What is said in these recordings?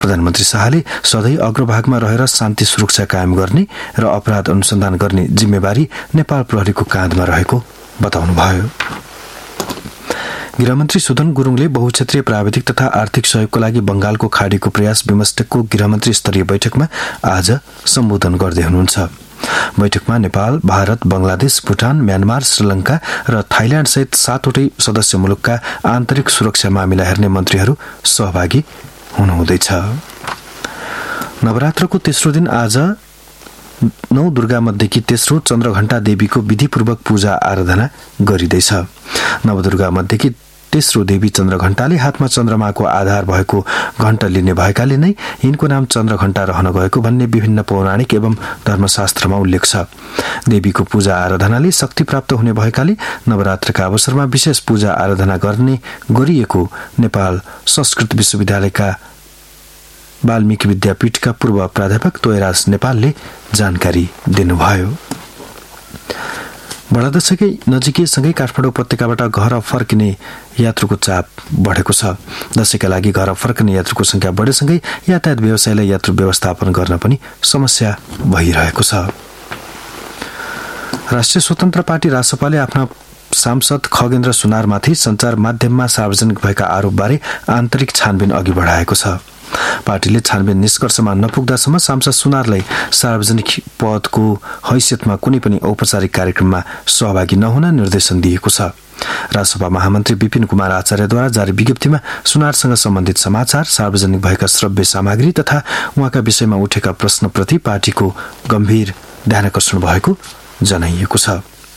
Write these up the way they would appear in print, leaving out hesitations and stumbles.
प्रधानमन्त्री शाहले सधैँ अग्रभागमा रहेर शान्ति सुरक्षा कायम गर्ने र अपराध अनुसन्धान गर्ने जिम्मेवारी नेपाल प्रहरीको काँधमा रहेको बताउनुभयो। गृहमन्त्री सुदन गुरुङले बहुक्षेत्रीय प्राविधिक तथा आर्थिक सहयोगको लागि बंगालको खाडीको प्रयास बिमस्टेकको गृहमन्त्री स्तरीय बैठकमा आज सम्बोधन गर्दै हुनुहुन्छ। बैठकमा नेपाल, भारत, बंगलादेश, भूटान, म्यानमार, श्रीलंका र थाइल्याण्ड सहित 7वटै सदस्य मुलुकका आन्तरिक सुरक्षा मामिला हेर्ने मन्त्रीहरू सहभागी हुनुहुँदैछ। नवरात्रको तेस्रो दिन आज 9 दुर्गा मध्येकी तेस्रो चन्द्रघण्टा देवीको विधिपूर्वक पूजा आराधना गरिँदैछ। नवदुर्गा मध्येकी तेस्रो देवी चन्द्रघण्टाले हातमा चन्द्रमाको आधार भएको घण्ट लिने भएकाले नै यिनको नाम चन्द्रघण्टा रहन गएको भन्ने विभिन्न पौराणिक एवं धर्मशास्त्रमा उल्लेख छ। देवीको पूजा आराधनाले शक्ति प्राप्त हुने भएकाले नवरात्रका अवसरमा विशेष पूजा आराधना गरिएको नेपाल संस्कृत विश्वविद्यालयका वाल्मीकि विद्यापीठका पूर्व प्राध्यापक तोयराज नेपालले जानकारी दिनुभयो। बडा दशकै नजिकैसँगै काठमाडौँ उपत्यकाबाट घर फर्किने यात्रुको चाप बढेको छ। दशैंका लागि घर फर्किने यात्रुको संख्या बढेसँगै यातायात व्यवसायलाई यात्रु व्यवस्थापन गर्न पनि समस्या भइरहेको छ। राष्ट्रिय स्वतन्त्र पार्टी रासपाले आफ्ना सांसद खगेन्द्र सुनारमाथि सञ्चार माध्यममा सार्वजनिक भएका आरोपबारे आन्तरिक छानबिन अघि बढाएको छ। पार्टीले छानबिन निष्कर्षमा नपुग्दासम्म सांसद सुनारलाई सार्वजनिक पदको हैसियतमा कुनै पनि औपचारिक कार्यक्रममा सहभागी नहुन निर्देशन दिएको छ। रासपा महामन्त्री विपिन कुमार आचार्यद्वारा जारी विज्ञप्तिमा सुनारसँग सम्बन्धित समाचार, सार्वजनिक भएका श्रव्य सामग्री तथा उहाँका विषयमा उठेका प्रश्नप्रति पार्टीको गम्भीर ध्यानाकर्षण भएको जनाइएको छ।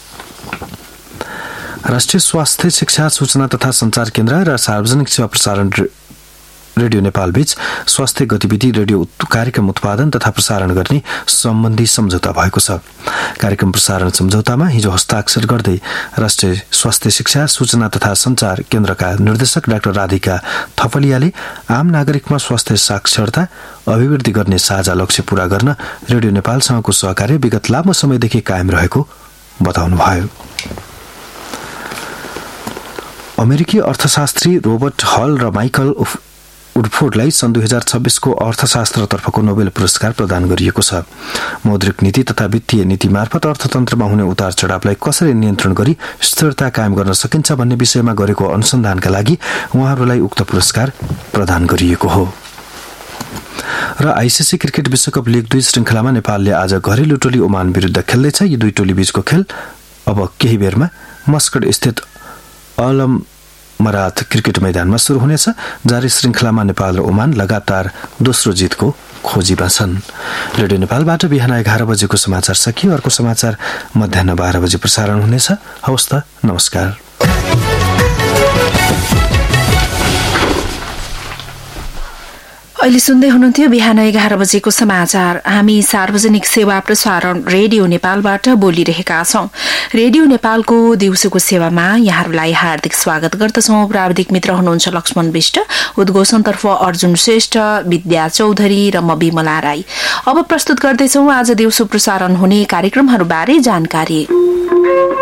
राष्ट्रिय स्वास्थ्य शिक्षा सूचना तथा संचार केन्द्र र सार्वजनिक सेवा प्रसारण रेडियो नेपाल बीच स्वास्थ्य गतिविधि रेडियो कार्यक्रम उत्पादन तथा प्रसारण गर्ने सम्बन्धी सम्झौता भएको छ। कार्यक्रम प्रसारण सम्झौतामा हिजो हस्ताक्षर गर्दै राष्ट्रिय स्वास्थ्य शिक्षा सूचना तथा संचार केन्द्रका निर्देशक डाक्टर राधिका थपलियाले आम नागरिकमा स्वास्थ्य साक्षरता अभिवृद्धि गर्ने साझा लक्ष्य पूरा गर्न रेडियो नेपालसँगको सहकार्य विगत लामो समयदेखि कायम रहेको बताउनुभयो। अमेरिकी अर्थशास्त्री रोबर्ट हल र माइकल वुडफोर्डलाई सन् 2026 को अर्थशास्त्रतर्फको नोबेल पुरस्कार प्रदान गरिएको छ। मौद्रिक नीति तथा वित्तीय नीति मार्फत अर्थतन्त्रमा हुने उतार चढावलाई कसरी नियन्त्रण गरी स्थिरता कायम गर्न सकिन्छ भन्ने विषयमा गरेको अनुसन्धानका लागि उहाँहरूलाई उक्त पुरस्कार प्रदान गरिएको हो। र आईसीसी क्रिकेट विश्वकप लीग 2 श्रृंखलामा नेपालले आज घरेलु टोली ओमान विरुद्ध खेल्दैछ। यी दुई टोली बीचको खेल अब केही बेरमा मस्कट स्थित मरात क्रिकेट मैदानमा शुरू हुनेछ। जारी श्रृंखलामा नेपाल र ओमान लगातार दोस्रो जितको खोजीमा छन्। रेडियो नेपालबाट बिहान 11 बजेको समाचार सकियो। अर्को समाचार मध्याह्न 12 बजे प्रसारण हुनेछ। हवस् त, नमस्कार। अहिले सुन्दै हुनुहुन्थ्यो बिहान 11 बजेको समाचार। हामी सार्वजनिक सेवा प्रसारण रेडियो नेपालबाट बोलिरहेका छौं। रेडियो नेपालको दिउँसोको सेवामा यहाँहरूलाई हार्दिक स्वागत गर्दछौं। प्राविधिक मित्र हुनुहुन्छ लक्ष्मण विष्ट, उद्घोषणतर्फ अर्जुन श्रेष्ठ, विद्या चौधरी र म विमला राई। अब प्रस्तुत गर्दैछौं आज दिउँसो प्रसारण हुने कार्यक्रमहरूबारे जानकारी।